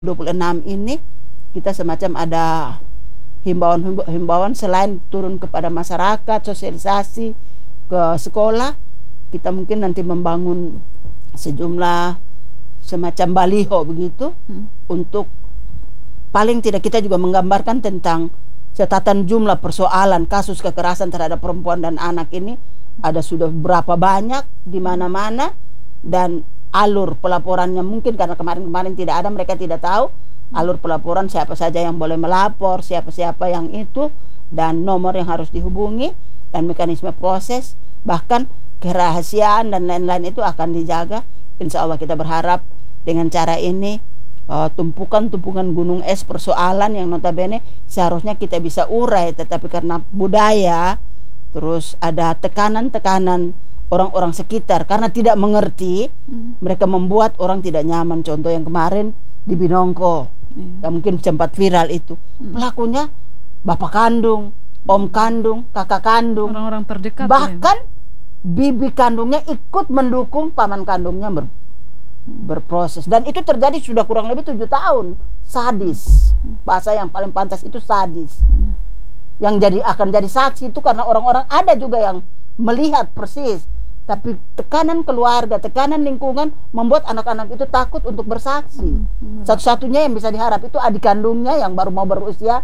26 ini kita semacam ada himbauan selain turun kepada masyarakat, sosialisasi ke sekolah, kita mungkin nanti membangun sejumlah semacam baliho begitu untuk paling tidak kita juga menggambarkan tentang catatan jumlah persoalan kasus kekerasan terhadap perempuan dan anak ini ada sudah berapa banyak di mana-mana, dan alur pelaporannya mungkin karena kemarin-kemarin tidak ada, mereka tidak tahu alur pelaporan, siapa saja yang boleh melapor, siapa-siapa yang itu, dan nomor yang harus dihubungi, dan mekanisme proses, bahkan kerahasiaan dan lain-lain itu akan dijaga. Insya Allah kita berharap dengan cara ini tumpukan-tumpukan gunung es persoalan yang notabene seharusnya kita bisa urai, tetapi karena budaya terus ada tekanan-tekanan orang-orang sekitar karena tidak mengerti, mereka membuat orang tidak nyaman. Contoh yang kemarin di Binongko, yang mungkin sempat viral itu, pelakunya bapak kandung, om kandung, kakak kandung, orang-orang terdekat, bahkan bibi kandungnya ikut mendukung paman kandungnya berproses, dan itu terjadi sudah kurang lebih 7 tahun. Sadis, bahasa yang paling pantas itu sadis. Yang akan jadi saksi itu karena orang-orang ada juga yang melihat persis. Tapi tekanan keluarga, tekanan lingkungan membuat anak-anak itu takut untuk bersaksi. Satu-satunya yang bisa diharap itu adik kandungnya yang baru mau berusia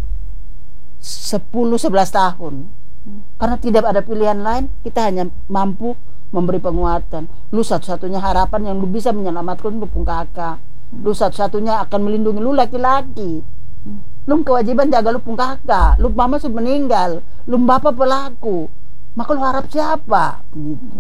10-11 tahun. Karena tidak ada pilihan lain, kita hanya mampu memberi penguatan. Lu satu-satunya harapan yang lu bisa menyelamatkan lu pun kakak. Lu satu-satunya akan melindungi lu laki-laki. Lu kewajiban jaga lu pun kakak. Lu mama sudah meninggal, lu bapak pelaku. Maka lu harap siapa? Gitu.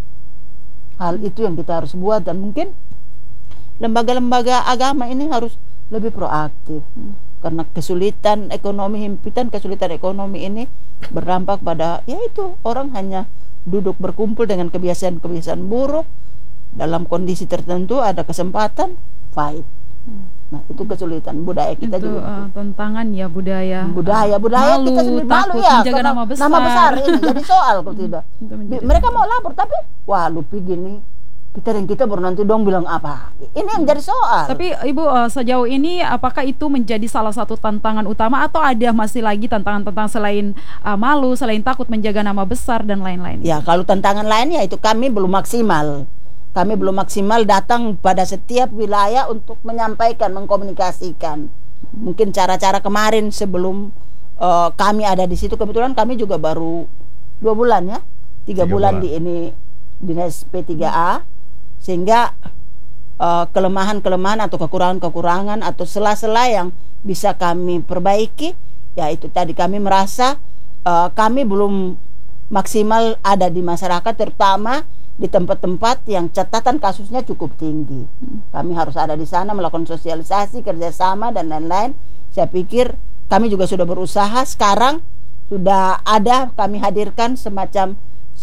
Hal itu yang kita harus buat, dan mungkin lembaga-lembaga agama ini harus lebih proaktif. Karena kesulitan ekonomi, himpitan kesulitan ekonomi ini berdampak pada yaitu orang hanya duduk berkumpul dengan kebiasaan-kebiasaan buruk. Dalam kondisi tertentu ada kesempatan fight. Nah, itu kesulitan budaya kita itu, juga. Tantangan ya budaya Malu, kita sendiri malu ya, menjaga nama besar ini jadi soal kalau tidak. Mereka mau lapor tapi wah lupi gini, kita baru nanti dong bilang apa. Ini yang jadi soal. Tapi Ibu, sejauh ini apakah itu menjadi salah satu tantangan utama atau ada masih lagi tantangan-tantangan selain malu, selain takut menjaga nama besar dan lain-lain? Ya, kalau tantangan lainnya itu kami belum maksimal. Kami belum maksimal datang pada setiap wilayah untuk menyampaikan, mengkomunikasikan. Mungkin cara-cara kemarin sebelum kami ada di situ, kebetulan kami juga baru 2 bulan ya, 3 bulan di ini Dinas P3A, sehingga kelemahan-kelemahan atau kekurangan-kekurangan atau sela-sela yang bisa kami perbaiki, ya itu tadi kami merasa kami belum maksimal ada di masyarakat, terutama di tempat-tempat yang catatan kasusnya cukup tinggi. Kami harus ada di sana melakukan sosialisasi, kerjasama dan lain-lain. Saya pikir kami juga sudah berusaha. Sekarang sudah ada, kami hadirkan semacam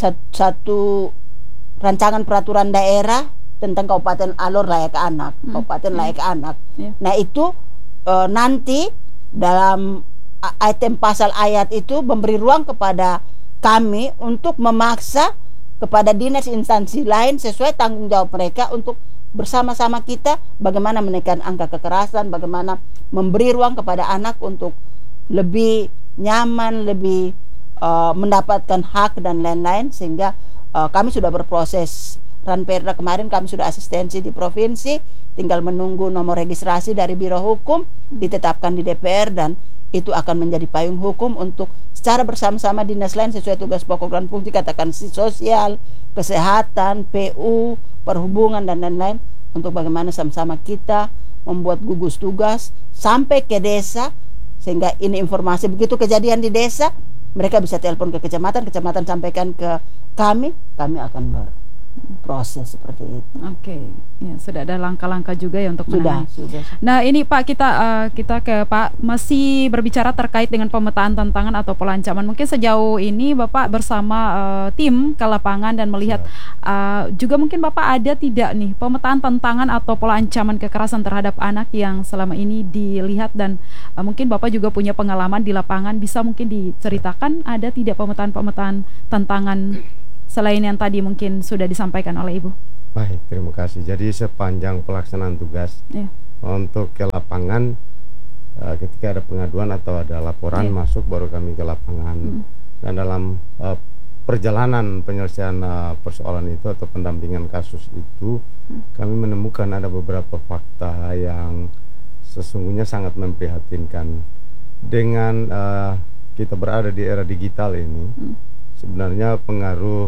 satu rancangan peraturan daerah tentang Kabupaten Alor layak anak, Kabupaten layak anak. Nah itu nanti dalam item pasal ayat itu memberi ruang kepada kami untuk memaksa kepada dinas instansi lain sesuai tanggung jawab mereka untuk bersama-sama kita bagaimana menekan angka kekerasan, bagaimana memberi ruang kepada anak untuk lebih nyaman, lebih mendapatkan hak dan lain-lain. Sehingga kami sudah berproses Ranperda kemarin, kami sudah asistensi di provinsi, tinggal menunggu nomor registrasi dari Biro Hukum ditetapkan di DPR, dan itu akan menjadi payung hukum untuk secara bersama-sama dinas lain sesuai tugas pokok dan fungsi, katakan sosial, kesehatan, PU, perhubungan dan lain-lain, untuk bagaimana sama-sama kita membuat gugus tugas sampai ke desa, sehingga ini informasi begitu kejadian di desa mereka bisa telepon ke kecamatan, kecamatan sampaikan ke kami akan berproses seperti itu. Oke, ya sudah ada langkah-langkah juga ya untuk menangani. Sudah. Nah ini Pak, kita ke Pak, masih berbicara terkait dengan pemetaan tantangan atau pola ancaman. Mungkin sejauh ini Bapak bersama tim ke lapangan dan melihat juga mungkin Bapak ada tidak nih pemetaan tantangan atau pola ancaman kekerasan terhadap anak yang selama ini dilihat, dan mungkin Bapak juga punya pengalaman di lapangan, bisa mungkin diceritakan ada tidak pemetaan tantangan selain yang tadi mungkin sudah disampaikan oleh Ibu? Baik, terima kasih. Jadi sepanjang pelaksanaan tugas untuk ke lapangan ketika ada pengaduan atau ada laporan masuk, baru kami ke lapangan. Dan dalam perjalanan penyelesaian persoalan itu atau pendampingan kasus itu, kami menemukan ada beberapa fakta yang sesungguhnya sangat memprihatinkan. Dengan kita berada di era digital ini, sebenarnya pengaruh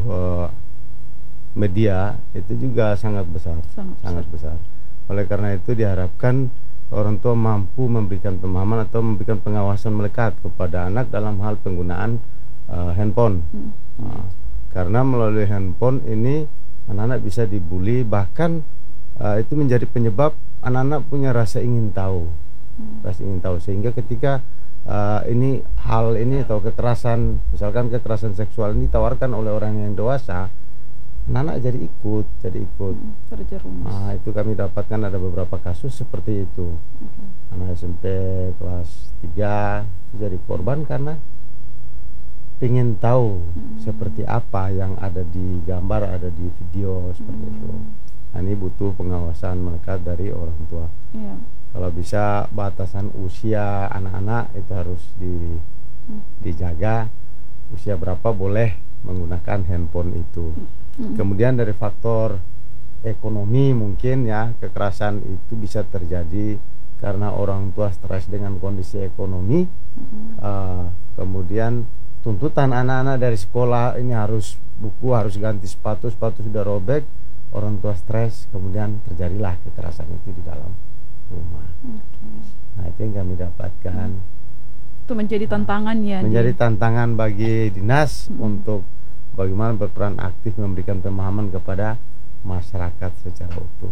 media itu juga sangat besar. Oleh karena itu diharapkan orang tua mampu memberikan pemahaman atau memberikan pengawasan melekat kepada anak dalam hal penggunaan handphone. Karena melalui handphone ini anak-anak bisa dibully, bahkan itu menjadi penyebab anak-anak punya rasa ingin tahu, sehingga ketika hal ini atau kekerasan, misalkan kekerasan seksual ini ditawarkan oleh orang yang dewasa, anak-anak jadi ikut terjerumus. Itu kami dapatkan ada beberapa kasus seperti itu. Anak SMP kelas 3 jadi korban karena ingin tahu seperti apa yang ada di gambar, ada di video seperti itu. Ini butuh pengawasan melekat dari orang tua. Kalau bisa batasan usia anak-anak itu harus dijaga, usia berapa boleh menggunakan handphone itu. Kemudian dari faktor ekonomi mungkin ya, kekerasan itu bisa terjadi karena orang tua stres dengan kondisi ekonomi. Kemudian tuntutan anak-anak dari sekolah ini harus buku, harus ganti sepatu sudah robek, orang tua stres, kemudian terjadilah kekerasan itu di dalam rumah. Nah, itu yang kami dapatkan. Itu menjadi tantangan ya. Menjadi tantangan bagi dinas untuk bagaimana berperan aktif memberikan pemahaman kepada masyarakat secara utuh.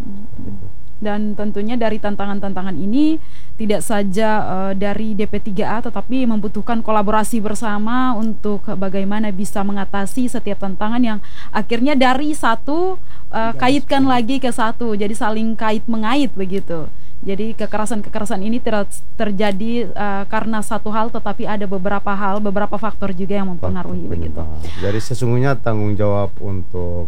Dan tentunya dari tantangan-tantangan ini tidak saja dari DP3A tetapi membutuhkan kolaborasi bersama untuk bagaimana bisa mengatasi setiap tantangan yang akhirnya dari satu kaitkan lagi ke satu, jadi saling kait mengait begitu. Jadi kekerasan-kekerasan ini terjadi karena satu hal, tetapi ada beberapa hal, beberapa faktor juga yang mempengaruhi begitu. Jadi sesungguhnya tanggung jawab untuk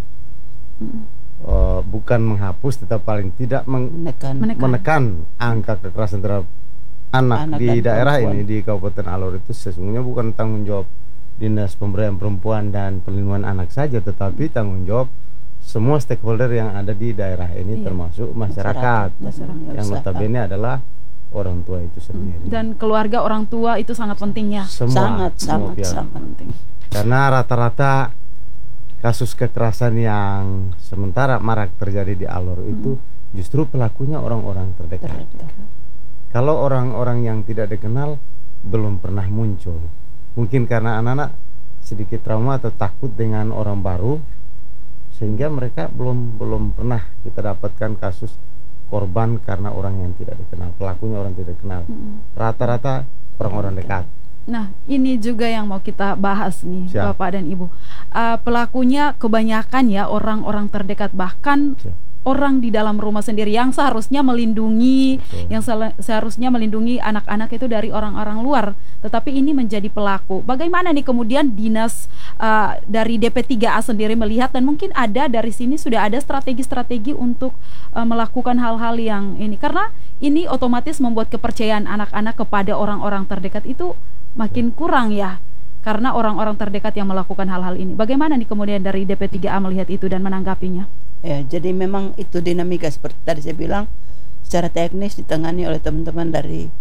bukan menghapus, tetap paling tidak menekan angka kekerasan terhadap anak di daerah ini, di Kabupaten Alor itu sesungguhnya bukan tanggung jawab Dinas Pemberdayaan Perempuan dan Perlindungan Anak saja, tetapi tanggung jawab semua stakeholder yang ada di daerah ini, termasuk masyarakat yang notabene adalah orang tua itu sendiri. Dan keluarga orang tua itu sangat penting ya. Sangat penting. Karena rata-rata kasus kekerasan yang sementara marak terjadi di Alor itu justru pelakunya orang-orang terdekat. Kalau orang-orang yang tidak dikenal belum pernah muncul. Mungkin karena anak-anak sedikit trauma atau takut dengan orang baru, sehingga mereka belum pernah kita dapatkan kasus korban karena orang yang tidak dikenal, pelakunya orang tidak dikenal. Rata-rata orang-orang dekat. Nah, ini juga yang mau kita bahas nih, Bapak dan Ibu. Pelakunya kebanyakan ya orang-orang terdekat, bahkan orang di dalam rumah sendiri yang seharusnya melindungi, yang seharusnya melindungi anak-anak itu dari orang-orang luar, tetapi ini menjadi pelaku. Bagaimana nih kemudian dinas dari DP3A sendiri melihat, dan mungkin ada dari sini sudah ada strategi-strategi untuk melakukan hal-hal yang ini, karena ini otomatis membuat kepercayaan anak-anak kepada orang-orang terdekat itu makin kurang ya, karena orang-orang terdekat yang melakukan hal-hal ini. Bagaimana nih kemudian dari DP3A melihat itu dan menanggapinya? Ya, jadi memang itu dinamika seperti tadi saya bilang, secara teknis ditangani oleh teman-teman dari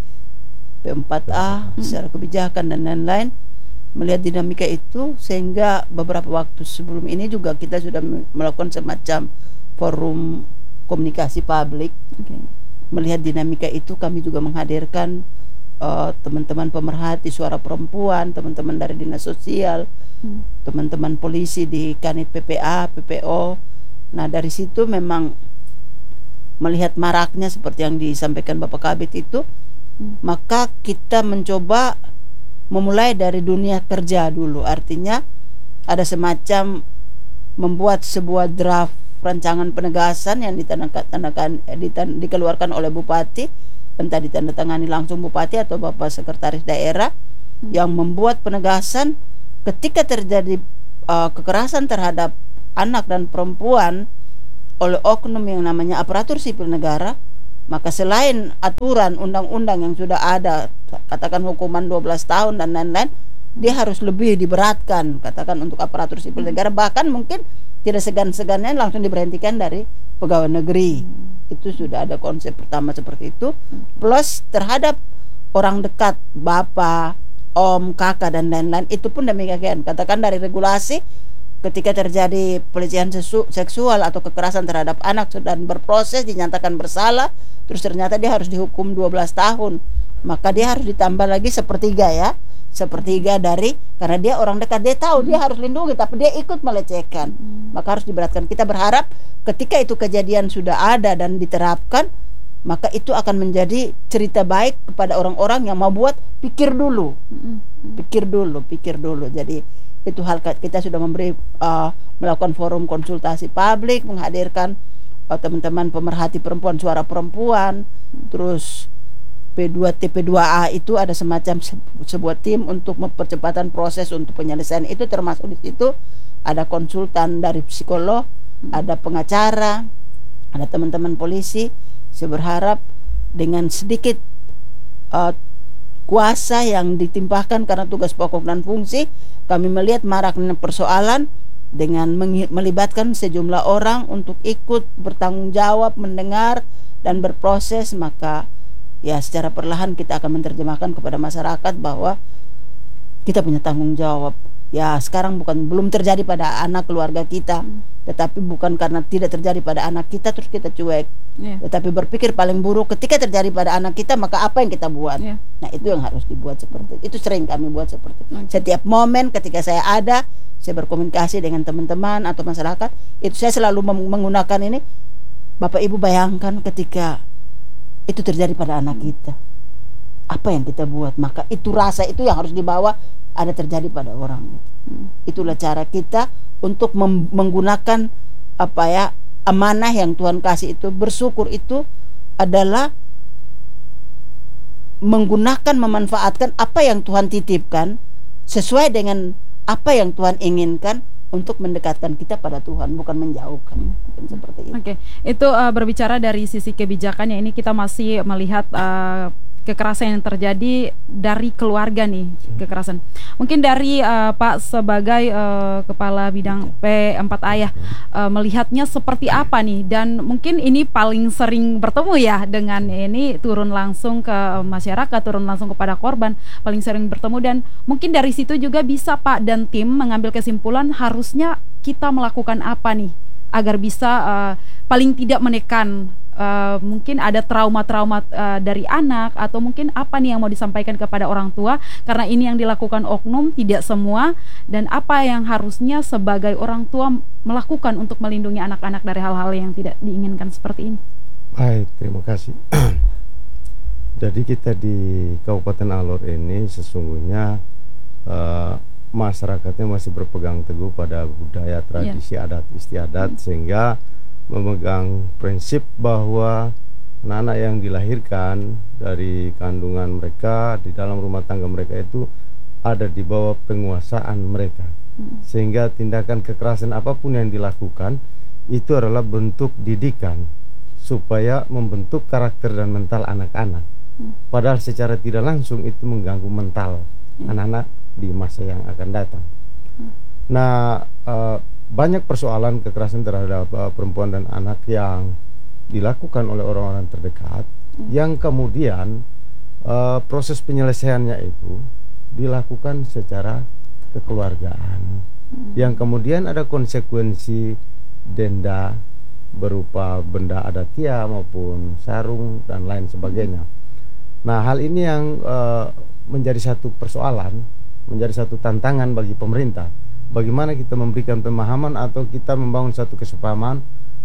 P4A, secara kebijakan dan lain-lain, melihat dinamika itu, sehingga beberapa waktu sebelum ini juga kita sudah melakukan semacam forum komunikasi publik. Melihat dinamika itu, kami juga menghadirkan teman-teman pemerhati suara perempuan, teman-teman dari dinas sosial, teman-teman polisi di Kanit PPA, PPO. Nah, dari situ memang melihat maraknya seperti yang disampaikan Bapak Kabit itu, maka kita mencoba memulai dari dunia kerja dulu. Artinya ada semacam membuat sebuah draft rancangan penegasan yang dikeluarkan oleh Bupati, entah ditandatangani langsung Bupati atau Bapak Sekretaris Daerah, yang membuat penegasan ketika terjadi kekerasan terhadap anak dan perempuan oleh oknum yang namanya aparatur sipil negara, Maka selain aturan undang-undang yang sudah ada, katakan hukuman 12 tahun dan lain-lain, dia harus lebih diberatkan, katakan untuk aparatur sipil negara, bahkan mungkin tidak segan-segannya langsung diberhentikan dari pegawai negeri. Itu sudah ada konsep pertama seperti itu. Plus terhadap orang dekat, bapak, om, kakak dan lain-lain, itu pun demikian. Katakan dari regulasi, ketika terjadi pelecehan seksual atau kekerasan terhadap anak dan berproses dinyatakan bersalah, terus ternyata dia harus dihukum 12 tahun, maka dia harus ditambah lagi sepertiga ya, sepertiga dari, karena dia orang dekat, dia tahu dia harus lindungi tapi dia ikut melecehkan, maka harus diberatkan. Kita berharap ketika itu kejadian sudah ada dan diterapkan, maka itu akan menjadi cerita baik kepada orang-orang yang mau buat, pikir dulu. Jadi itu hal kita sudah memberi melakukan forum konsultasi publik, menghadirkan teman-teman pemerhati perempuan, suara perempuan, terus TP2A itu ada semacam sebuah tim untuk mempercepatan proses untuk penyelesaian itu, termasuk di situ ada konsultan dari psikolog, ada pengacara, ada teman-teman polisi. Saya berharap dengan sedikit kuasa yang ditimpahkan karena tugas pokok dan fungsi, kami melihat maraknya persoalan dengan melibatkan sejumlah orang untuk ikut bertanggung jawab, mendengar dan berproses, maka ya secara perlahan kita akan menerjemahkan kepada masyarakat bahwa kita punya tanggung jawab. Ya sekarang belum terjadi pada anak keluarga kita, tetapi bukan karena tidak terjadi pada anak kita terus kita cuek, tetapi berpikir paling buruk ketika terjadi pada anak kita, maka apa yang kita buat? Nah itu yang harus dibuat seperti itu. Sering kami buat seperti itu. Setiap momen ketika saya ada, saya berkomunikasi dengan teman-teman atau masyarakat, itu saya selalu menggunakan ini. Bapak Ibu bayangkan ketika itu terjadi pada anak kita, apa yang kita buat? Maka itu rasa itu yang harus dibawa ada terjadi pada orang. Itulah cara kita untuk menggunakan amanah yang Tuhan kasih itu. Bersyukur itu adalah menggunakan, memanfaatkan apa yang Tuhan titipkan sesuai dengan apa yang Tuhan inginkan untuk mendekatkan kita pada Tuhan, bukan menjauhkan. Mungkin seperti itu. Oke, itu berbicara dari sisi kebijakannya, ini kita masih melihat kekerasan yang terjadi dari keluarga nih, kekerasan. Mungkin dari Pak sebagai Kepala Bidang P4A melihatnya seperti apa nih, dan mungkin ini paling sering bertemu ya dengan ini, turun langsung ke masyarakat, turun langsung kepada korban, paling sering bertemu, dan mungkin dari situ juga bisa Pak dan tim mengambil kesimpulan harusnya kita melakukan apa nih agar bisa paling tidak menekan mungkin ada trauma-trauma dari anak, atau mungkin apa nih yang mau disampaikan kepada orang tua, karena ini yang dilakukan oknum, tidak semua, dan apa yang harusnya sebagai orang tua melakukan untuk melindungi anak-anak dari hal-hal yang tidak diinginkan seperti ini. Baik, terima kasih. Jadi kita di Kabupaten Alor ini sesungguhnya masyarakatnya masih berpegang teguh pada budaya, tradisi, adat istiadat, sehingga memegang prinsip bahwa anak-anak yang dilahirkan dari kandungan mereka di dalam rumah tangga mereka itu ada di bawah penguasaan mereka, sehingga tindakan kekerasan apapun yang dilakukan itu adalah bentuk didikan supaya membentuk karakter dan mental anak-anak, padahal secara tidak langsung itu mengganggu mental anak-anak di masa yang akan datang. Nah, banyak persoalan kekerasan terhadap perempuan dan anak yang dilakukan oleh orang-orang terdekat, yang kemudian proses penyelesaiannya itu dilakukan secara kekeluargaan, yang kemudian ada konsekuensi denda berupa benda adatia maupun sarung dan lain sebagainya. Nah, hal ini yang menjadi satu persoalan, menjadi satu tantangan bagi pemerintah. Bagaimana kita memberikan pemahaman atau kita membangun satu kesepahaman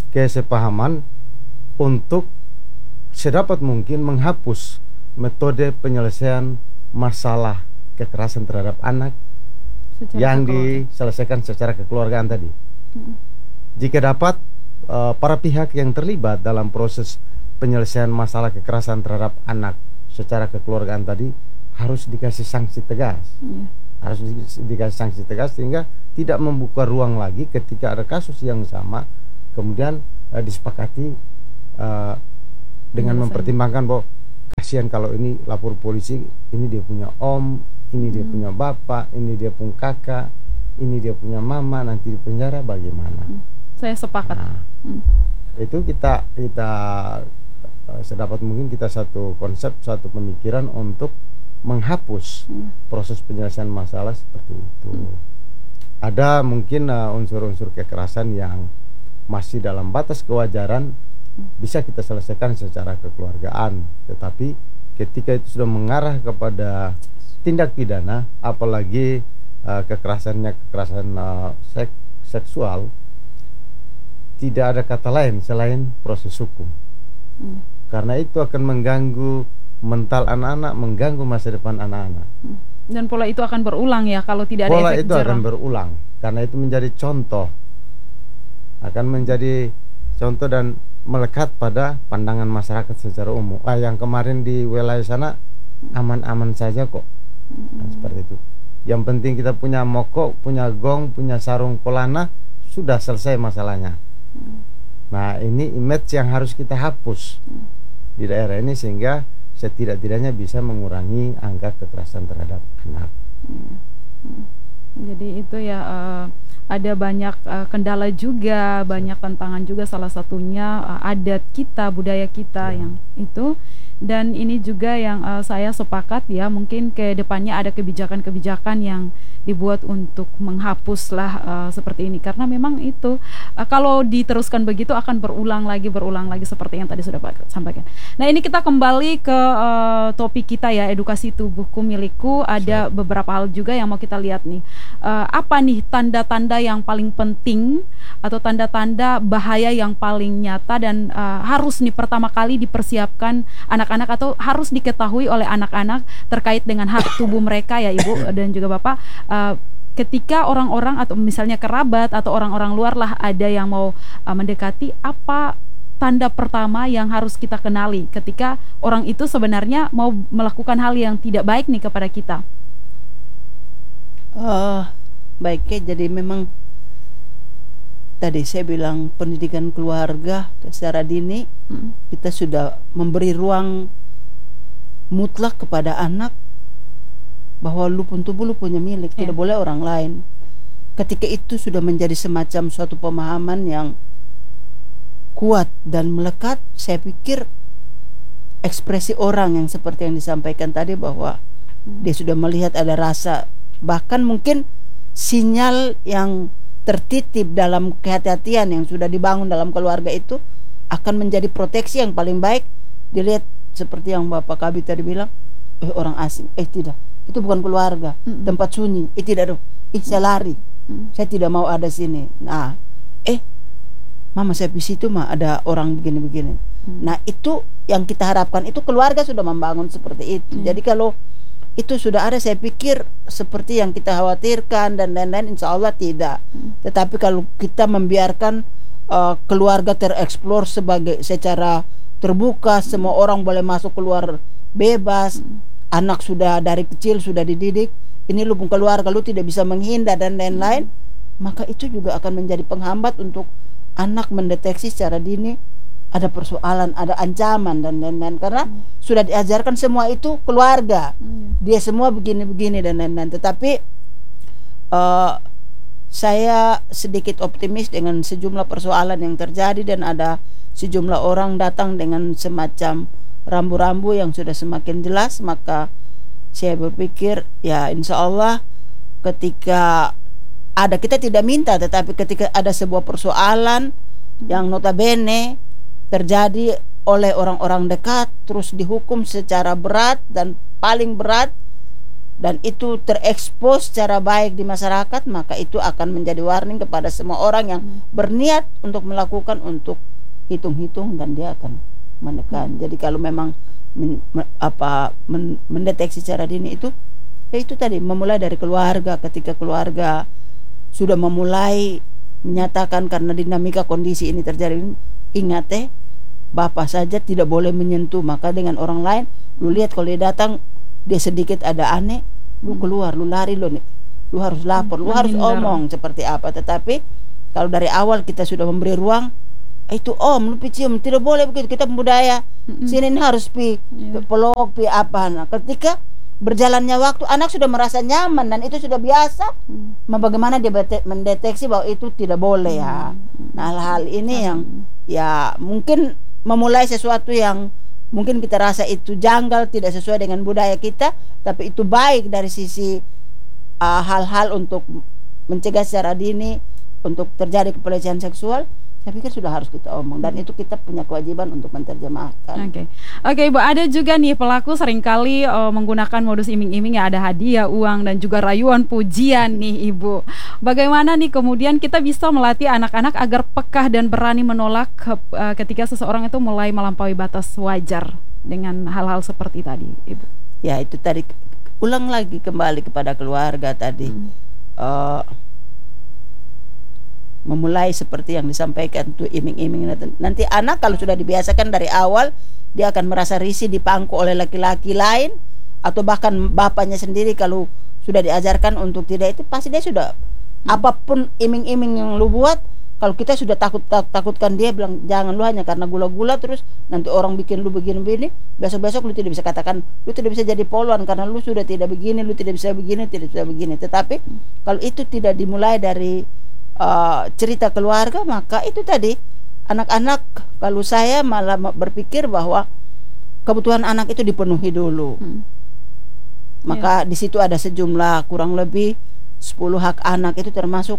untuk sedapat mungkin menghapus metode penyelesaian masalah kekerasan terhadap anak yang diselesaikan secara kekeluargaan tadi. Jika dapat, para pihak yang terlibat dalam proses penyelesaian masalah kekerasan terhadap anak secara kekeluargaan tadi harus dikasih sanksi tegas. Harus dikasih sanksi tegas sehingga tidak membuka ruang lagi ketika ada kasus yang sama kemudian disepakati dengan mempertimbangkan bahwa kasihan kalau ini lapor polisi, ini dia punya om, ini dia punya bapak, ini dia punya kakak, ini dia punya mama, nanti di penjara bagaimana? Saya sepakat. Nah, itu kita sedapat mungkin kita satu konsep, satu pemikiran untuk menghapus proses penyelesaian masalah seperti itu. Ada mungkin unsur-unsur kekerasan yang masih dalam batas kewajaran, bisa kita selesaikan secara kekeluargaan, tetapi ketika itu sudah mengarah kepada tindak pidana, apalagi kekerasan seksual, tidak ada kata lain selain proses hukum. Karena itu akan mengganggu mental anak-anak, mengganggu masa depan anak-anak. Dan pola itu akan berulang ya kalau tidak ada pola efek itu jerah. Akan berulang, karena itu menjadi contoh, akan menjadi contoh dan melekat pada pandangan masyarakat secara umum. Yang kemarin di wilayah sana aman-aman saja kok. Nah, seperti itu. Yang penting kita punya mokok, punya gong, punya sarung kolana, sudah selesai masalahnya. Nah, ini image yang harus kita hapus di daerah ini sehingga setidak-tidaknya bisa mengurangi angka kekerasan terhadap anak. Jadi itu ya, ada banyak kendala juga, banyak tantangan juga, salah satunya adat kita, budaya kita yang itu. Dan ini juga yang saya sepakat ya, mungkin ke depannya ada kebijakan-kebijakan yang dibuat untuk menghapuslah seperti ini, karena memang itu kalau diteruskan begitu akan berulang lagi seperti yang tadi sudah Pak sampaikan. Nah, ini kita kembali ke topik kita ya, edukasi tubuhku milikku. Ada beberapa hal juga yang mau kita lihat nih. Apa nih tanda-tanda yang paling penting atau tanda-tanda bahaya yang paling nyata dan harus nih pertama kali dipersiapkan anak-anak atau harus diketahui oleh anak-anak terkait dengan hak tubuh mereka ya Ibu dan juga Bapak, ketika orang-orang atau misalnya kerabat atau orang-orang luar lah ada yang mau mendekati, apa tanda pertama yang harus kita kenali ketika orang itu sebenarnya mau melakukan hal yang tidak baik nih kepada kita? Baiknya, jadi memang tadi saya bilang pendidikan keluarga secara dini, kita sudah memberi ruang mutlak kepada anak bahwa lu pun tubuh lu punya milik, tidak boleh orang lain. Ketika itu sudah menjadi semacam suatu pemahaman yang kuat dan melekat, saya pikir ekspresi orang yang seperti yang disampaikan tadi bahwa dia sudah melihat ada rasa, bahkan mungkin sinyal yang tertitip dalam kehati-hatian yang sudah dibangun dalam keluarga itu akan menjadi proteksi yang paling baik. Dilihat seperti yang Bapak Kabit tadi bilang, orang asing, tidak, itu bukan keluarga, tempat sunyi, tidak, saya lari, saya tidak mau ada sini. Nah, mama saya di situ mah ada orang begini-begini. Nah, itu yang kita harapkan, itu keluarga sudah membangun seperti itu. Jadi kalau itu sudah ada, saya pikir seperti yang kita khawatirkan dan lain-lain, insya Allah tidak. Tetapi kalau kita membiarkan keluarga tereksplor secara terbuka, semua orang boleh masuk keluar bebas, anak sudah dari kecil sudah dididik, ini lu pun keluarga, lu tidak bisa menghindar dan lain-lain, maka itu juga akan menjadi penghambat untuk anak mendeteksi secara dini ada persoalan, ada ancaman dan lain-lain, karena sudah diajarkan semua itu keluarga, dia semua begini-begini dan lain-lain. Tetapi saya sedikit optimis dengan sejumlah persoalan yang terjadi dan ada sejumlah orang datang dengan semacam rambu-rambu yang sudah semakin jelas. Maka saya berpikir ya insya Allah ketika ada, kita tidak minta, tetapi ketika ada sebuah persoalan yang notabene terjadi oleh orang-orang dekat terus dihukum secara berat dan paling berat, dan itu terekspos secara baik di masyarakat, maka itu akan menjadi warning kepada semua orang yang berniat untuk melakukan, untuk hitung-hitung dan dia akan menekan. Jadi kalau memang mendeteksi secara dini itu, ya itu tadi memulai dari keluarga. Ketika keluarga sudah memulai menyatakan karena dinamika kondisi ini terjadi, ingat bapak saja tidak boleh menyentuh, maka dengan orang lain, lu lihat kalau dia datang dia sedikit ada aneh, lu keluar, lu lari, lu harus lapor, lu harus omong seperti apa. Tetapi kalau dari awal kita sudah memberi ruang, Itu om lu pi cium, tidak boleh begitu, kita budaya sini ini harus pi peluk pi apa. Nah, ketika berjalannya waktu anak sudah merasa nyaman dan itu sudah biasa, bagaimana dia mendeteksi bahwa itu tidak boleh ya. Nah, hal-hal ini yang ya mungkin memulai sesuatu yang mungkin kita rasa itu janggal, tidak sesuai dengan budaya kita, tapi itu baik dari sisi hal-hal untuk mencegah secara dini untuk terjadi pelecehan seksual. Saya pikir sudah harus kita omong dan itu kita punya kewajiban untuk menerjemahkan. Oke, Ibu, ada juga nih pelaku seringkali menggunakan modus iming-iming ya, ada hadiah, uang dan juga rayuan pujian nih Ibu. Bagaimana nih kemudian kita bisa melatih anak-anak agar peka dan berani menolak ketika seseorang itu mulai melampaui batas wajar dengan hal-hal seperti tadi, Ibu? Ya, itu tadi ulang lagi kembali kepada keluarga tadi. Memulai seperti yang disampaikan tuh iming-iming. Nanti anak kalau sudah dibiasakan dari awal, dia akan merasa risih dipangku oleh laki-laki lain atau bahkan bapaknya sendiri. Kalau sudah diajarkan untuk tidak, itu pasti dia sudah apapun iming-iming yang lu buat, kalau kita sudah takutkan dia, bilang jangan, lu hanya karena gula-gula terus nanti orang bikin lu begini-begini, besok-besok lu tidak bisa katakan, lu tidak bisa jadi poluan karena lu sudah tidak begini, lu tidak bisa begini, tidak bisa begini. Tetapi kalau itu tidak dimulai dari cerita keluarga, maka itu tadi anak-anak, kalau saya malah berpikir bahwa kebutuhan anak itu dipenuhi dulu. Maka di situ ada sejumlah kurang lebih 10 hak anak itu termasuk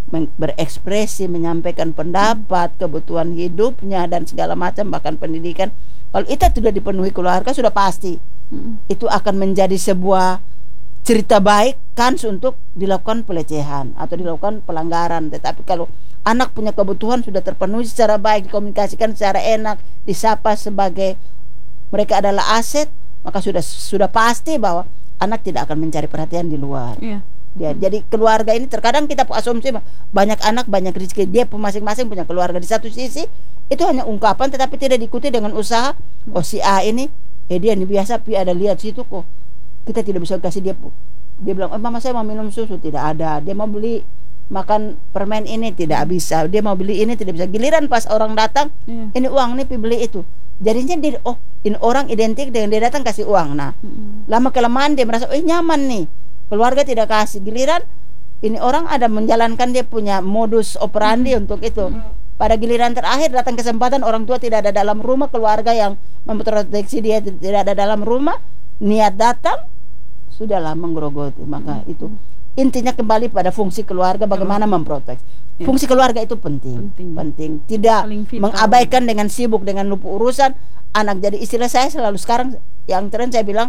berekspresi, menyampaikan pendapat, kebutuhan hidupnya dan segala macam, bahkan pendidikan. Kalau itu sudah dipenuhi keluarga, sudah pasti itu akan menjadi sebuah cerita baik kan untuk dilakukan pelecehan atau dilakukan pelanggaran. Tetapi kalau anak punya kebutuhan sudah terpenuhi secara baik, dikomunikasikan secara enak, disapa sebagai mereka adalah aset, maka sudah pasti bahwa anak tidak akan mencari perhatian di luar. Jadi keluarga ini terkadang kita asumsi banyak anak banyak rezeki, dia masing-masing punya keluarga. Di satu sisi itu hanya ungkapan tetapi tidak diikuti dengan usaha. Oh, si A ini dia ini biasa ada lihat situ kok, kita tidak bisa kasih dia bilang, mama saya mau minum susu, tidak ada. Dia mau beli makan permen ini, tidak bisa. Dia mau beli ini, tidak bisa. Giliran pas orang datang, ini uang nih, beli itu. Jadinya dia, ini orang identik dengan dia datang kasih uang. Nah, lama kelamaan dia merasa, nyaman nih, keluarga tidak kasih. Giliran ini orang ada menjalankan dia punya modus operandi untuk itu. Pada giliran terakhir datang kesempatan, orang tua tidak ada dalam rumah, keluarga yang memproteksi dia tidak ada dalam rumah, niat datang, sudahlah menggerogoti. Maka itu intinya kembali pada fungsi keluarga, bagaimana memproteksi. Fungsi keluarga itu penting. Tidak mengabaikan dengan sibuk dengan lupa urusan anak. Jadi istilah saya selalu sekarang yang tren saya bilang,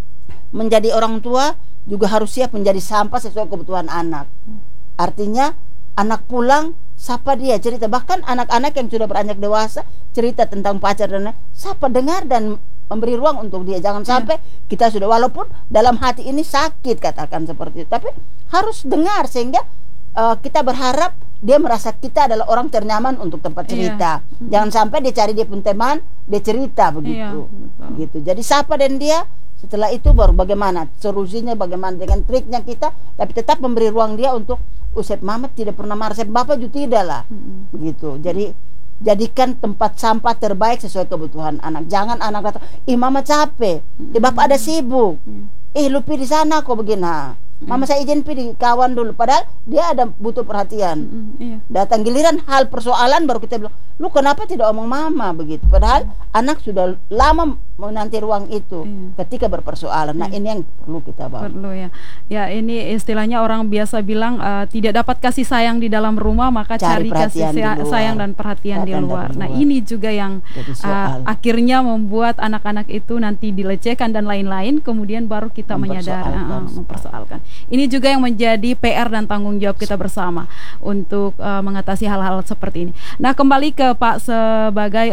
menjadi orang tua juga harus siap menjadi sampah sesuai kebutuhan anak. Artinya anak pulang, sapa dia, cerita. Bahkan anak-anak yang sudah beranjak dewasa cerita tentang pacar dan sapa, dengar dan memberi ruang untuk dia. Jangan sampai kita sudah, walaupun dalam hati ini sakit katakan seperti itu, tapi harus dengar sehingga kita berharap dia merasa kita adalah orang ternyaman untuk tempat cerita. Jangan sampai dia cari dia pun teman, dia cerita begitu. Gitu. Jadi sapa dan dia, setelah itu baru bagaimana solusinya, bagaimana dengan triknya kita, tapi tetap memberi ruang dia untuk Usep mama tidak pernah marah, Usep bapak juga tidak lah. Begitu. Jadi jadikan tempat sampah terbaik sesuai kebutuhan anak. Jangan anak kata, mama capek, bapak ada sibuk, lu pergi di sana kok begini. Mama saya izin pergi kawan dulu, padahal dia ada butuh perhatian. Datang giliran hal persoalan baru kita bilang, lu kenapa tidak omong mama begitu. Padahal anak sudah lama menanti ruang itu ketika berpersoalan. Nah, ini yang perlu kita bawa. Perlu ya. Ya, ini istilahnya orang biasa bilang tidak dapat kasih sayang di dalam rumah, maka cari kasih sayang dan perhatian di luar. Nah, ini juga yang akhirnya membuat anak-anak itu nanti dilecehkan dan lain-lain, kemudian baru kita menyadari, mempersoalkan. Ini juga yang menjadi PR dan tanggung jawab kita bersama untuk mengatasi hal-hal seperti ini. Nah, kembali ke Pak sebagai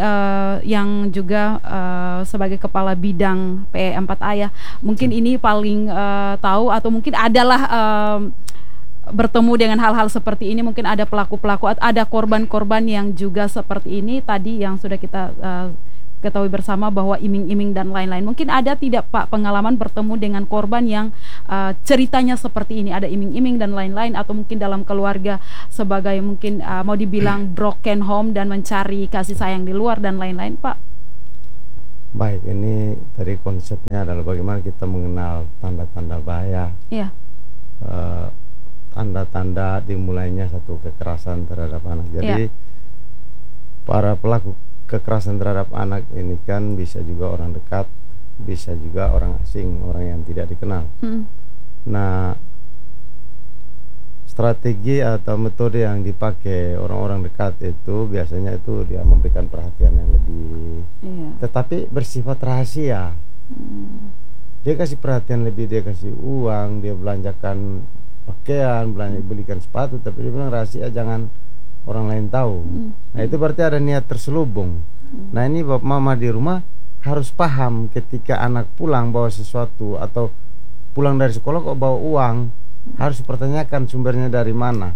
yang juga sebagai kepala bidang P4A ya, mungkin ini paling tahu atau mungkin adalah bertemu dengan hal-hal seperti ini. Mungkin ada pelaku-pelaku, ada korban-korban yang juga seperti ini tadi yang sudah kita ketahui bersama bahwa iming-iming dan lain-lain. Mungkin ada tidak Pak pengalaman bertemu dengan korban yang ceritanya seperti ini, ada iming-iming dan lain-lain, atau mungkin dalam keluarga sebagai mungkin mau dibilang broken home dan mencari kasih sayang di luar dan lain-lain, Pak? Baik, ini dari konsepnya adalah bagaimana kita mengenal tanda-tanda bahaya. Iya. Tanda-tanda dimulainya satu kekerasan terhadap anak. Jadi para pelaku kekerasan terhadap anak ini kan bisa juga orang dekat, bisa juga orang asing, orang yang tidak dikenal. Nah, strategi atau metode yang dipakai orang-orang dekat itu biasanya itu dia memberikan perhatian yang lebih, tetapi bersifat rahasia. Dia kasih perhatian lebih, dia kasih uang, dia belanjakan pakaian, belikan sepatu, tapi dia bilang rahasia, jangan orang lain tahu. Nah, itu berarti ada niat terselubung. Nah, ini bapak mama di rumah harus paham ketika anak pulang bawa sesuatu atau pulang dari sekolah kok bawa uang, harus dipertanyakan sumbernya dari mana.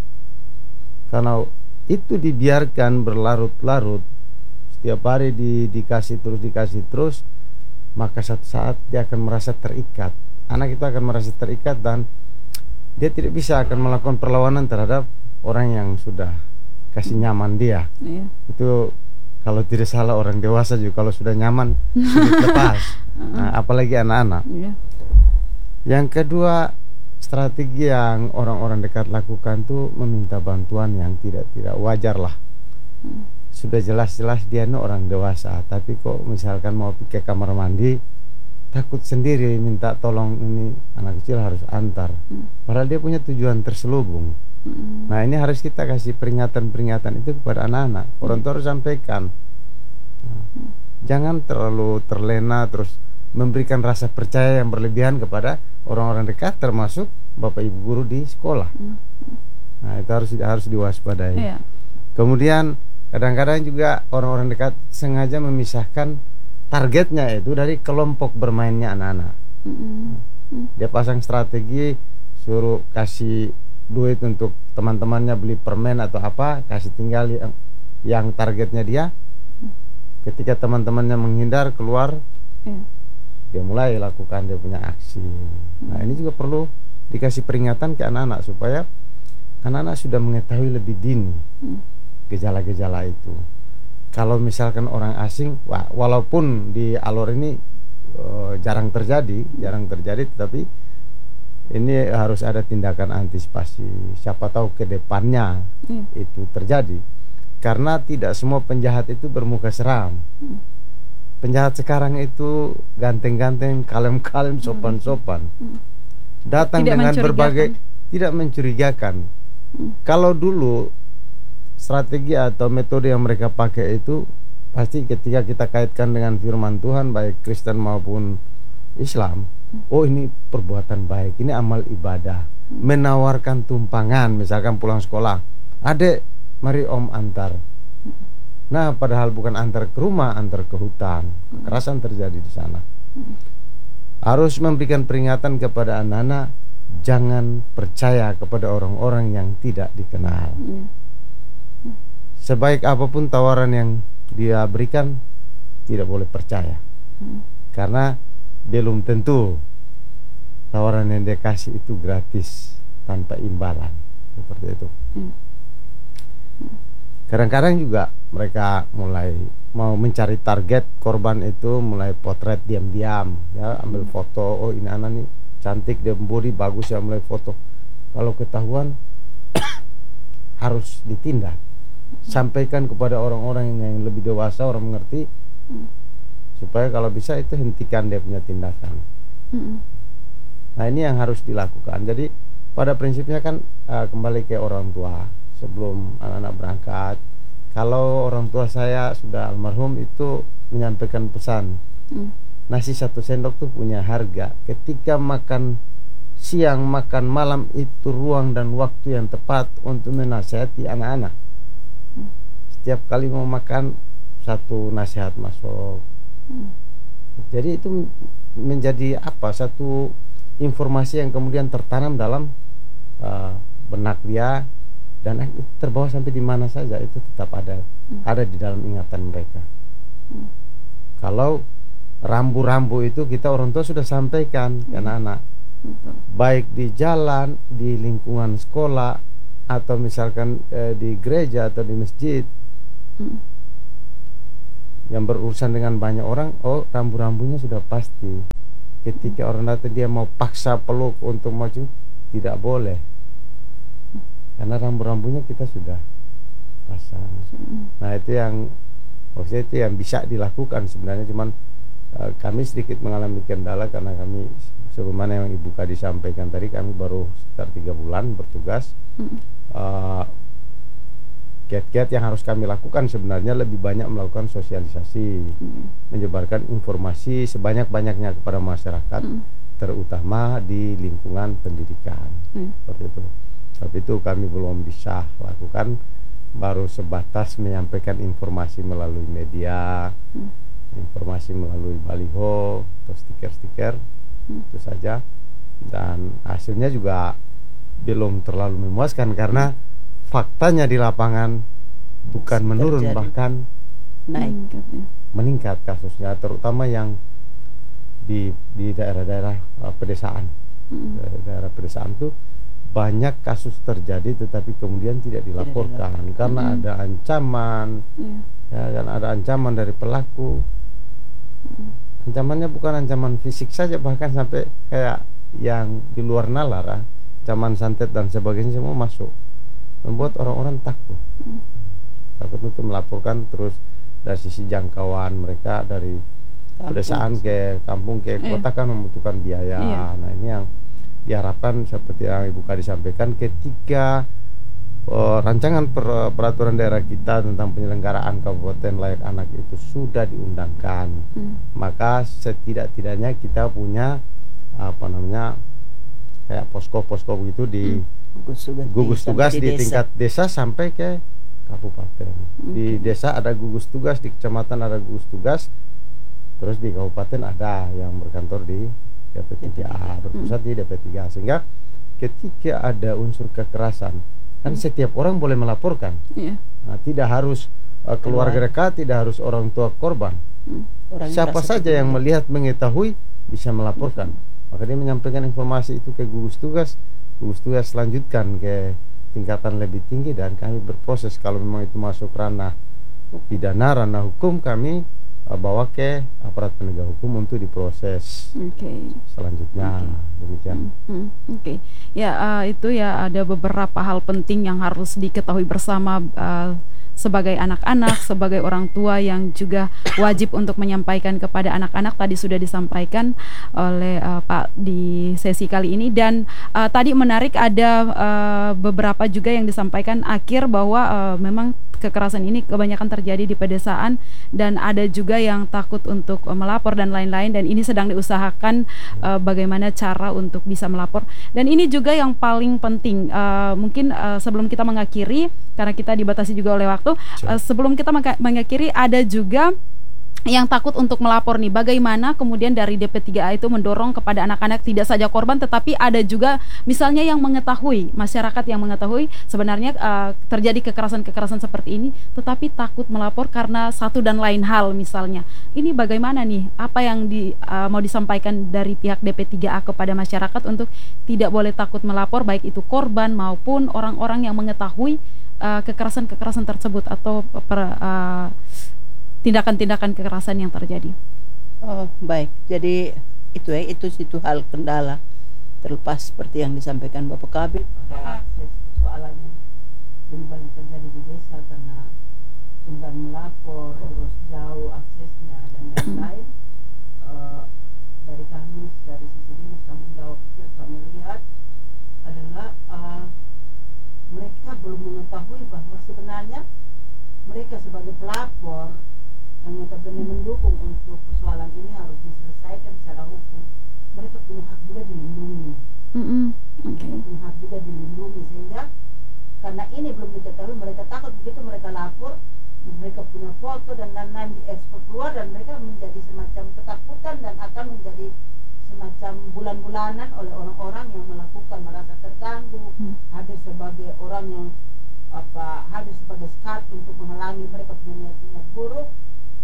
Karena itu dibiarkan berlarut-larut, setiap hari dikasih terus, maka satu saat dia akan merasa terikat. Anak itu akan merasa terikat dan dia tidak bisa akan melakukan perlawanan terhadap orang yang sudah kasih nyaman dia. Itu kalau tidak salah orang dewasa juga kalau sudah nyaman sulit lepas. Nah, apalagi anak-anak. Yang kedua, strategi yang orang-orang dekat lakukan tuh meminta bantuan yang tidak wajar lah. Sudah jelas-jelas dia orang dewasa, tapi kok misalkan mau pergi ke kamar mandi takut sendiri minta tolong, ini anak kecil harus antar. Padahal dia punya tujuan terselubung. Nah, ini harus kita kasih peringatan-peringatan itu kepada anak-anak. Orang tua harus sampaikan. Jangan terlalu terlena terus memberikan rasa percaya yang berlebihan kepada orang-orang dekat, termasuk bapak ibu guru di sekolah. Nah, itu harus diwaspadai. Kemudian kadang-kadang juga orang-orang dekat sengaja memisahkan targetnya itu dari kelompok bermainnya anak-anak. Dia pasang strategi, suruh kasih duit untuk teman-temannya beli permen atau apa, kasih tinggal yang targetnya dia. Ketika teman-temannya menghindar keluar, dia mulai lakukan dia punya aksi. Nah, ini juga perlu dikasih peringatan ke anak-anak supaya anak-anak sudah mengetahui lebih dini gejala-gejala itu. Kalau misalkan orang asing, walaupun di Alor ini jarang terjadi, tetapi ini harus ada tindakan antisipasi. Siapa tahu ke depannya itu terjadi. Karena tidak semua penjahat itu bermuka seram. Penjahat sekarang itu ganteng-ganteng, kalem-kalem, sopan-sopan. Datang tidak dengan berbagai, tidak mencurigakan. Kalau dulu strategi atau metode yang mereka pakai itu pasti ketika kita kaitkan dengan firman Tuhan baik Kristen maupun Islam, oh ini perbuatan baik, ini amal ibadah. Menawarkan tumpangan, misalkan pulang sekolah, adek mari om antar. Nah, padahal bukan antar ke rumah, antar ke hutan. Kekerasan terjadi di sana. Harus memberikan peringatan kepada anak-anak, jangan percaya kepada orang-orang yang tidak dikenal. Sebaik apapun tawaran yang dia berikan, tidak boleh percaya. Karena belum tentu tawaran yang dia kasih itu gratis tanpa imbalan. Seperti itu. Kadang-kadang juga mereka mulai mau mencari target korban itu, mulai potret diam-diam, ya, ambil foto, oh ini anak nih cantik, dia body bagus, ya mulai foto. Kalau ketahuan harus ditindak. Sampaikan kepada orang-orang yang lebih dewasa, orang mengerti, supaya kalau bisa itu hentikan dia punya tindakan. Nah, ini yang harus dilakukan. Jadi pada prinsipnya kan kembali ke orang tua sebelum anak-anak berangkat. Kalau orang tua saya sudah almarhum itu menyampaikan pesan, nasi 1 sendok tuh punya harga. Ketika makan siang, makan malam itu ruang dan waktu yang tepat untuk menasihati anak-anak. Setiap kali mau makan satu nasihat masuk. Jadi itu menjadi apa? Satu informasi yang kemudian tertanam dalam benak dia, dan terbawa sampai di mana saja itu tetap ada di dalam ingatan mereka. Kalau rambu-rambu itu kita orang tua sudah sampaikan ke anak-anak, baik di jalan, di lingkungan sekolah, atau misalkan di gereja atau di masjid yang berurusan dengan banyak orang. Oh, rambu-rambunya sudah pasti. Ketika orang datang dia mau paksa peluk untuk maju, tidak boleh, karena rambu-rambunya kita sudah pasang. Nah, itu yang maksudnya itu yang bisa dilakukan sebenarnya, cuman kami sedikit mengalami kendala karena kami sebagaimana yang Ibu Kadi sampaikan tadi, kami baru sekitar 3 bulan bertugas. Kiat-kiat yang harus kami lakukan sebenarnya lebih banyak melakukan sosialisasi, menyebarkan informasi sebanyak-banyaknya kepada masyarakat, terutama di lingkungan pendidikan, seperti itu. Tapi itu kami belum bisa lakukan, baru sebatas menyampaikan informasi melalui media, informasi melalui baliho atau stiker-stiker, itu saja. Dan hasilnya juga belum terlalu memuaskan karena faktanya di lapangan bukan menurun, bahkan meningkat kasusnya, terutama yang di daerah-daerah pedesaan. Daerah pedesaan itu banyak kasus terjadi tetapi kemudian tidak dilaporkan karena ada ancaman, ya kan, ada ancaman dari pelaku. Ancamannya bukan ancaman fisik saja, bahkan sampai kayak yang di luar nalar, ancaman santet dan sebagainya semua masuk, membuat orang-orang takut untuk melaporkan. Terus dari sisi jangkauan mereka dari pedesaan ke kampung ke kota kan membutuhkan biaya. Nah, ini yang diharapkan seperti yang Ibu Kadi sampaikan, ketika rancangan peraturan daerah kita tentang penyelenggaraan kabupaten layak anak itu sudah diundangkan, maka setidak-tidaknya kita punya kayak posko-posko begitu di gugus tugas di tingkat desa sampai ke kabupaten. Di desa ada gugus tugas, di kecamatan ada gugus tugas, terus di kabupaten ada yang berkantor di DP3A, berpusat di DP3A, sehingga ketika ada unsur kekerasan kan setiap orang boleh melaporkan. Nah, tidak harus keluarga dekat, tidak harus orang tua korban, siapa saja yang melihat mengetahui bisa melaporkan. Maka dia menyampaikan informasi itu ke gugus tugas selanjutkan ke tingkatan lebih tinggi, dan kami berproses. Kalau memang itu masuk ranah pidana, ranah hukum, kami bawa ke aparat penegak hukum untuk diproses selanjutnya. Demikian. Ya, itu ya ada beberapa hal penting yang harus diketahui bersama sebagai anak-anak, sebagai orang tua yang juga wajib untuk menyampaikan kepada anak-anak. Tadi sudah disampaikan oleh Pak di sesi kali ini, dan tadi menarik ada beberapa juga yang disampaikan akhir bahwa memang kekerasan ini kebanyakan terjadi di pedesaan dan ada juga yang takut untuk melapor dan lain-lain, dan ini sedang diusahakan bagaimana cara untuk bisa melapor. Dan ini juga yang paling penting, mungkin sebelum kita mengakhiri karena kita dibatasi juga oleh waktu, sebelum kita mengakhiri ada juga yang takut untuk melapor nih, bagaimana kemudian dari DP3A itu mendorong kepada anak-anak tidak saja korban tetapi ada juga misalnya yang mengetahui, masyarakat yang mengetahui sebenarnya terjadi kekerasan-kekerasan seperti ini tetapi takut melapor karena satu dan lain hal misalnya. Ini bagaimana nih, apa yang mau disampaikan dari pihak DP3A kepada masyarakat untuk tidak boleh takut melapor, baik itu korban maupun orang-orang yang mengetahui kekerasan-kekerasan tersebut atau tindakan-tindakan kekerasan yang terjadi. Oh, baik. Jadi itu hal kendala, terlepas seperti yang disampaikan Bapak Kabit bahwa akses persoalan yang lebih banyak terjadi di desa karena enggan melapor, terus jauh aksesnya dan lain-lain. Dari kami, dari sisi dinas tanggung jawab kami lihat adalah mereka belum mengetahui bahwa sebenarnya mereka sebagai pelapor yang notabene mendukung untuk persoalan ini harus diselesaikan secara hukum. Mereka punya hak juga dilindungi. Mereka punya hak juga dilindungi, sehingga karena ini belum diketahui, mereka takut begitu mereka lapor, mereka punya foto dan lain-lain diekspor keluar, dan mereka menjadi semacam ketakutan dan akan menjadi semacam bulan-bulanan oleh orang-orang yang melakukan, merasa terganggu, hadir sebagai orang yang hadir sebagai skat untuk menghalangi mereka punya niat-niat buruk.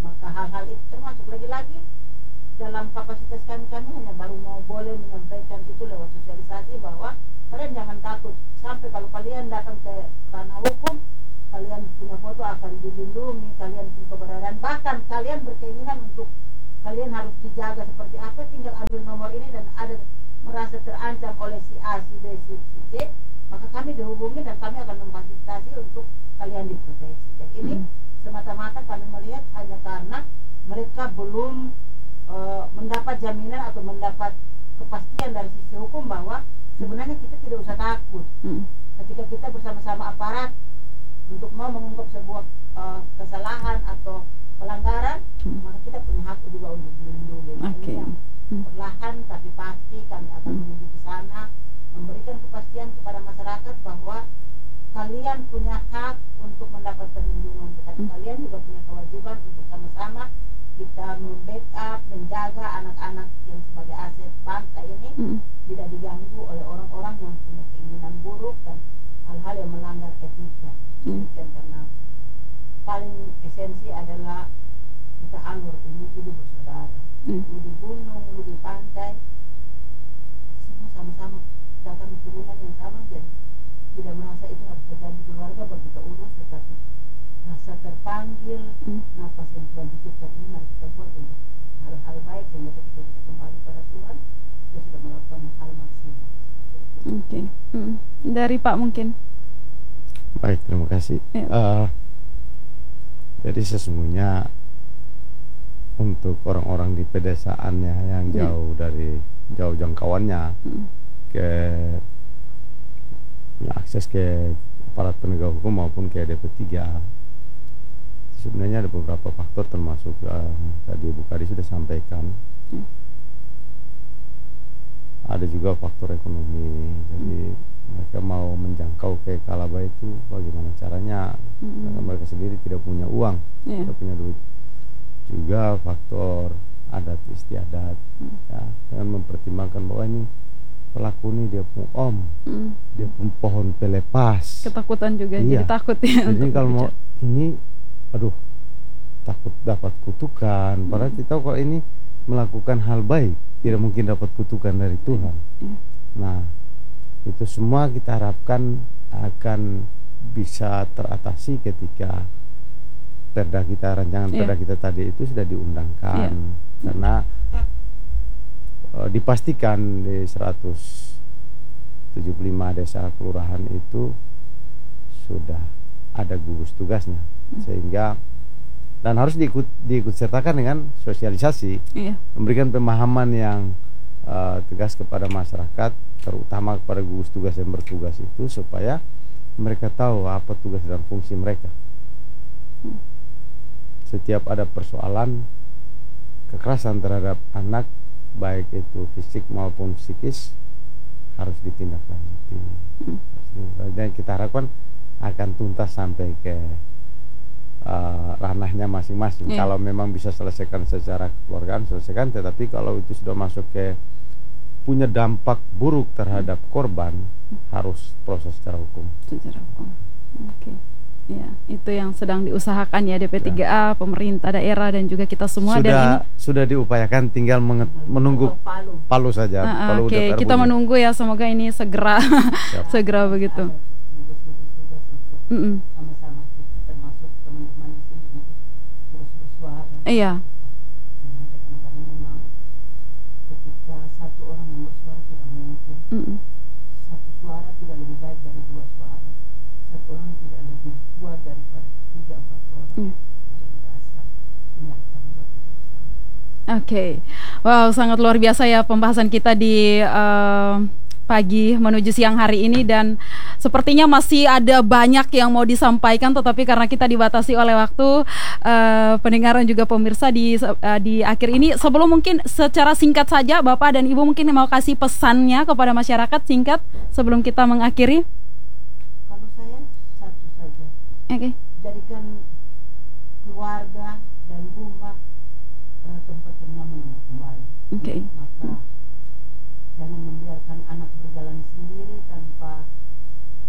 Maka hal-hal itu termasuk lagi-lagi dalam kapasitas kami hanya baru mau boleh menyampaikan itu lewat sosialisasi bahwa kalian jangan takut, sampai kalau kalian datang ke ranah hukum, kalian punya foto akan dilindungi, kalian punya keberadaan, bahkan kalian berkeinginan untuk kalian harus dijaga seperti apa, tinggal ambil nomor ini dan ada merasa terancam oleh si A, si B, si C, maka kami dihubungi dan kami akan memfasilitasi untuk kalian diproteksi. Jadi ini semata-mata kami melihat hanya karena mereka belum mendapat jaminan atau mendapat kepastian dari sisi hukum bahwa sebenarnya kita tidak usah takut ketika kita bersama-sama aparat untuk mau mengungkap sebuah kesalahan atau pelanggaran, maka kita punya hak juga untuk dilindungi. Nah, ini yang perlahan tapi pasti kami akan menuju ke sana, memberikan kepastian kepada masyarakat bahwa kalian punya hak untuk mendapat perlindungan, tetapi kalian juga punya kewajiban untuk sama-sama kita membackup, menjaga anak-anak yang sebagai aset bangsa ini tidak diganggu oleh orang-orang yang punya keinginan buruk dan hal-hal yang melanggar etika. Demikian, karena paling esensi adalah kita alur ini hidup bersaudara. Lu di gunung, lu di pantai, semua sama-sama datang ke turunan yang sama, jadi tidak merasa itu harus terjadi keluarga baru kita urus, tetapi rasa terpanggil, napas yang Tuhan titipkan ini mari kita buat untuk hal-hal baik, sehingga ketika kita kembali pada Tuhan kita sudah melakukan hal maksimal. Oke. Dari Pak mungkin. Baik, terima kasih. Jadi sesungguhnya untuk orang-orang di pedesaan yang jauh dari jauh jangkauannya ke akses ke aparat penegak hukum maupun ke DP3, sebenarnya ada beberapa faktor, termasuk tadi Bu Kadi sudah sampaikan. Ada juga faktor ekonomi. Jadi mereka mau menjangkau ke Kalaba itu bagaimana caranya, karena mereka sendiri tidak punya uang, tidak punya duit. Juga faktor adat istiadat, ya, dengan mempertimbangkan bahwa ini pelaku ini dia pun dia pun pohon pelepas, ketakutan juga, jadi takut ya. Jadi kalau mau ini, aduh, takut dapat kutukan. Padahal kita tahu kalau ini melakukan hal baik tidak mungkin dapat kutukan dari Tuhan. Nah, itu semua kita harapkan akan bisa teratasi ketika perda kita, rancangan perda kita tadi itu sudah diundangkan. Karena dipastikan di 175 desa kelurahan itu sudah ada gugus tugasnya, sehingga dan harus diikut sertakan dengan sosialisasi, memberikan pemahaman yang tegas kepada masyarakat, terutama kepada gugus tugas yang bertugas itu, supaya mereka tahu apa tugas dan fungsi mereka. Setiap ada persoalan kekerasan terhadap anak, baik itu fisik maupun psikis, harus ditindaklanjuti. Dan kita harapkan akan tuntas sampai ke ranahnya masing-masing. Kalau memang bisa selesaikan secara kekeluargaan, selesaikan. Tetapi kalau itu sudah masuk ke punya dampak buruk terhadap korban, harus proses secara hukum. Oke. Ya, itu yang sedang diusahakan ya DP3A, pemerintah daerah dan juga kita semua. Sudah diupayakan, tinggal menunggu palu saja. Oke, kita menunggu ya, semoga ini segera segera begitu. Sama-sama kita, termasuk teman-teman di sini, untuk terus bersuara. Iya. Menyampaikan, karena memang ketika satu orang yang bersuara tidak mungkin. Satu suara tidak lebih baik dari dua suara. Satu orang tidak lebih kuat daripada 3-4 orang. Saya merasa ini adalah tanggung jawab kita bersama. Oke. Wow, sangat luar biasa ya pembahasan kita di pagi menuju siang hari ini, dan sepertinya masih ada banyak yang mau disampaikan, tetapi karena kita dibatasi oleh waktu, pendengaran juga pemirsa di akhir ini, sebelum mungkin secara singkat saja Bapak dan Ibu mungkin mau kasih pesannya kepada masyarakat singkat sebelum kita mengakhiri. Kalau saya satu saja. Jadikan keluarga dan rumah tempat yang nyaman untuk kembali. Maka jangan membiarkan anak berjalan sendiri tanpa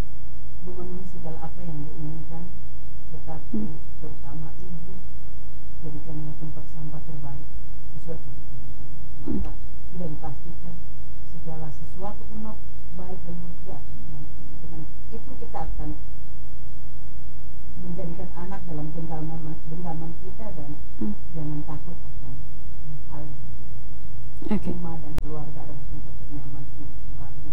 memenuhi segala apa yang diinginkan, tetapi terutama ibu jadikanlah tempat sampah terbaik sesuai kebutuhan kami. Maka tidak dipastikan segala sesuatu pun baik dan mulia akan menyampaikan. Dengan itu kita akan menjadikan anak dalam genggaman kita dan jangan takut akan hal yang tidak. Rumah dan keluarga adalah tempat ternyaman untuk kembali.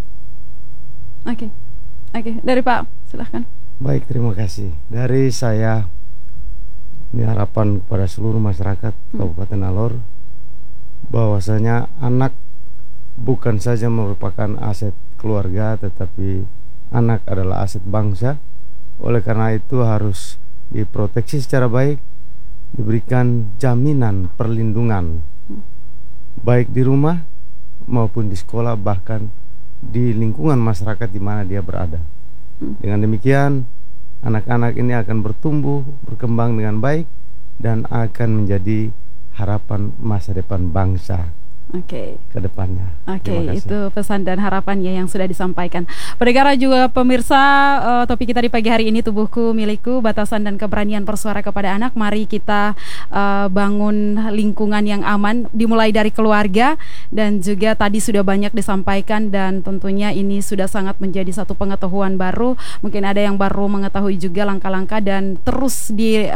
Oke, dari Pak, silahkan. Baik, terima kasih. Dari saya, ini harapan kepada seluruh masyarakat Kabupaten Alor, bahwasanya anak bukan saja merupakan aset keluarga, tetapi anak adalah aset bangsa. Oleh karena itu harus diproteksi secara baik, diberikan jaminan perlindungan, baik di rumah maupun di sekolah, bahkan di lingkungan masyarakat di mana dia berada. Dengan demikian, anak-anak ini akan bertumbuh, berkembang dengan baik, dan akan menjadi harapan masa depan bangsa ke depannya. Itu pesan dan harapannya yang sudah disampaikan. Pendengar juga pemirsa, topik kita di pagi hari ini, Tubuhku Milikku, Batasan dan Keberanian Bersuara kepada Anak. Mari kita bangun lingkungan yang aman, dimulai dari keluarga, dan juga tadi sudah banyak disampaikan, dan tentunya ini sudah sangat menjadi satu pengetahuan baru. Mungkin ada yang baru mengetahui juga langkah-langkah, dan terus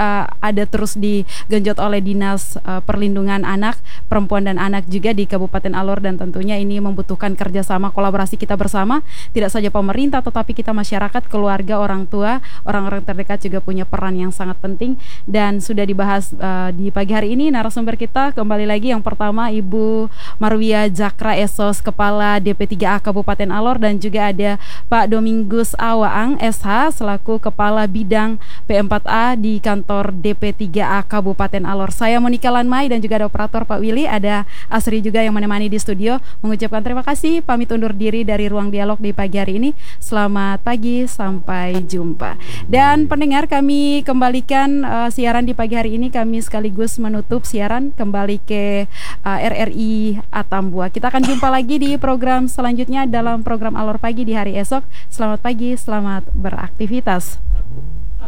digenjot oleh Dinas Perlindungan Anak, Perempuan dan Anak juga di Kabupaten Alor, dan tentunya ini membutuhkan kerjasama, kolaborasi kita bersama, tidak saja pemerintah tetapi kita masyarakat, keluarga, orang tua, orang-orang terdekat juga punya peran yang sangat penting. Dan sudah dibahas di pagi hari ini narasumber kita kembali lagi, yang pertama Ibu Marwia Jakra Esos, Kepala DP3A Kabupaten Alor, dan juga ada Pak Domingus Awaang SH selaku Kepala Bidang P4A di kantor DP3A Kabupaten Alor. Saya Monika Lanmai, dan juga ada operator Pak Willy, ada Asri juga yang menemani di studio. Mengucapkan terima kasih, pamit undur diri dari Ruang Dialog di pagi hari ini. Selamat pagi, sampai jumpa. Dan pendengar, kami kembalikan siaran di pagi hari ini, kami sekaligus menutup siaran kembali ke RRI Atambua. Kita akan jumpa lagi di program selanjutnya dalam program Alor Pagi di hari esok. Selamat pagi, selamat beraktivitas.